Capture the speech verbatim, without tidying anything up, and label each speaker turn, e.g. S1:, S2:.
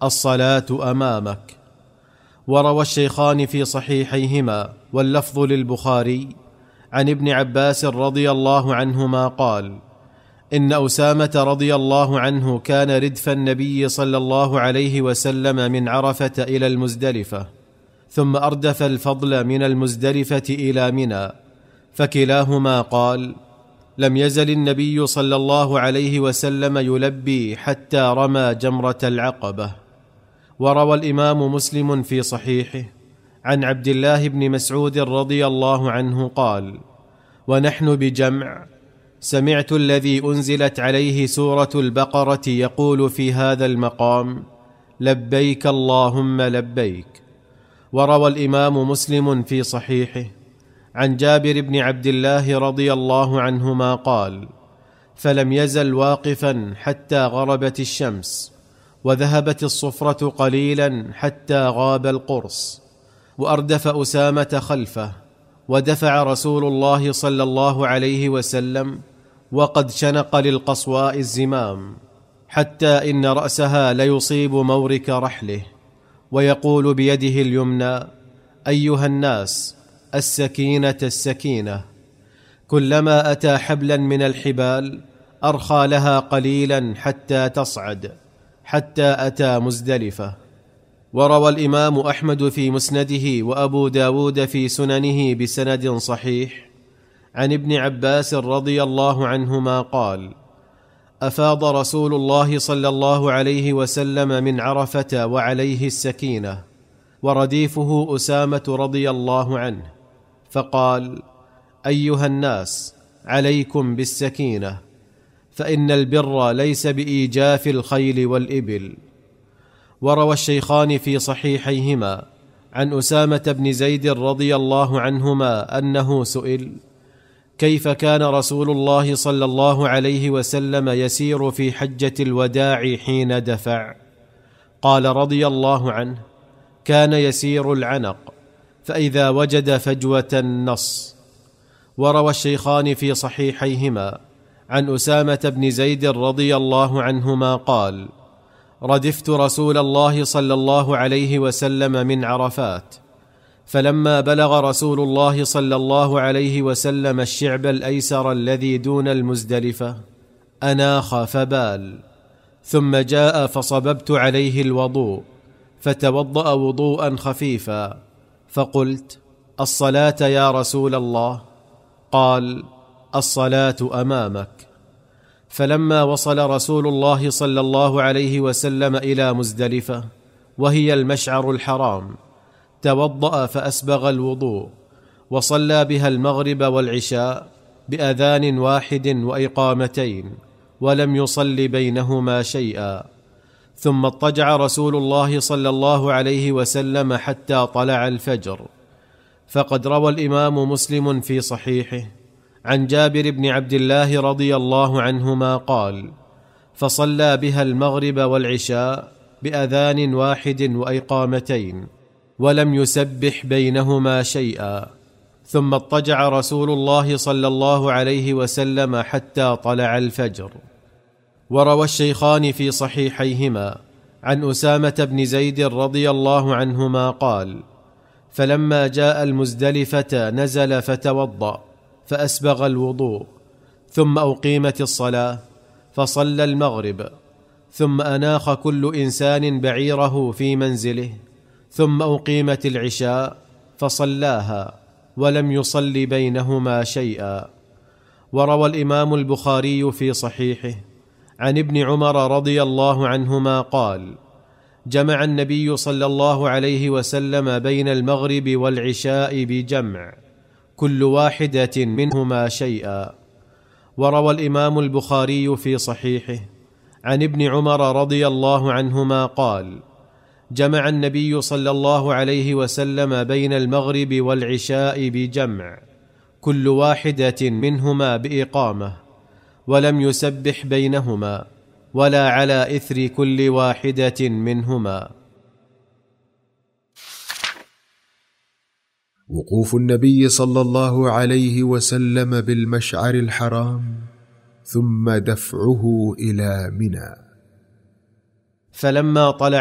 S1: الصلاة أمامك. وروى الشيخان في صحيحيهما واللفظ للبخاري عن ابن عباس رضي الله عنهما قال: إن أسامة رضي الله عنه كان ردف النبي صلى الله عليه وسلم من عرفة إلى المزدلفة، ثم أردف الفضل من المزدلفة إلى منى، فكلاهما قال: لم يزل النبي صلى الله عليه وسلم يلبي حتى رمى جمرة العقبة. وروى الإمام مسلم في صحيحه عن عبد الله بن مسعود رضي الله عنه قال: ونحن بجمع سمعت الذي أنزلت عليه سورة البقرة يقول في هذا المقام: لبيك اللهم لبيك. وروى الإمام مسلم في صحيحه عن جابر بن عبد الله رضي الله عنهما قال: فلم يزل واقفا حتى غربت الشمس، وذهبت الصفرة قليلا حتى غاب القرص، وأردف أسامة خلفه، ودفع رسول الله صلى الله عليه وسلم وقد شنق للقصواء الزمام، حتى إن رأسها ليصيب مورك رحله، ويقول بيده اليمنى: أيها الناس، السكينة السكينة. كلما أتى حبلا من الحبال أرخى لها قليلا حتى تصعد، حتى أتى مزدلفة. وروى الإمام أحمد في مسنده وأبو داود في سننه بسند صحيح عن ابن عباس رضي الله عنهما قال: أفاض رسول الله صلى الله عليه وسلم من عرفة وعليه السكينة، ورديفه أسامة رضي الله عنه، فقال: أيها الناس، عليكم بالسكينة، فإن البر ليس بإيجاف الخيل والإبل. وروى الشيخان في صحيحيهما عن أسامة بن زيد رضي الله عنهما أنه سئل: كيف كان رسول الله صلى الله عليه وسلم يسير في حجة الوداع حين دفع؟ قال رضي الله عنه: كان يسير العنق، فإذا وجد فجوة نص. وروى الشيخان في صحيحيهما عن أسامة بن زيد رضي الله عنهما قال: ردفت رسول الله صلى الله عليه وسلم من عرفات، فلما بلغ رسول الله صلى الله عليه وسلم الشعب الأيسر الذي دون المزدلفة أناخ فبال، ثم جاء فصببت عليه الوضوء، فتوضأ وضوءا خفيفا، فقلت: الصلاة يا رسول الله؟ قال: الصلاة أمامك. فلما وصل رسول الله صلى الله عليه وسلم إلى مزدلفة وهي المشعر الحرام، توضأ فأسبغ الوضوء، وصلى بها المغرب والعشاء بأذان واحد وإقامتين، ولم يصل بينهما شيئا. ثم اضطجع رسول الله صلى الله عليه وسلم حتى طلع الفجر. فقد روى الإمام مسلم في صحيحه عن جابر بن عبد الله رضي الله عنهما قال: فصلى بها المغرب والعشاء بأذان واحد وإقامتين، ولم يسبح بينهما شيئا. ثم اضطجع رسول الله صلى الله عليه وسلم حتى طلع الفجر. وروى الشيخان في صحيحيهما عن أسامة بن زيد رضي الله عنهما قال: فلما جاء المزدلفة نزل فتوضأ فأسبغ الوضوء، ثم أقيمت الصلاة فصلى المغرب، ثم أناخ كل إنسان بعيره في منزله، ثم أقيمت العشاء فصلاها، ولم يصل بينهما شيئا. وروى الإمام البخاري في صحيحه عن ابن عمر رضي الله عنهما قال: جمع النبي صلى الله عليه وسلم بين المغرب والعشاء بجمع، كل واحدة منهما شيئا. وروى الإمام البخاري في صحيحه عن ابن عمر رضي الله عنهما قال: جمع النبي صلى الله عليه وسلم بين المغرب والعشاء بجمع، كل واحدة منهما بإقامة، ولم يسبح بينهما ولا على إثر كل واحدة منهما.
S2: وقوف النبي صلى الله عليه وسلم بالمشعر الحرام، ثم دفعه إلى منى.
S1: فلما طلع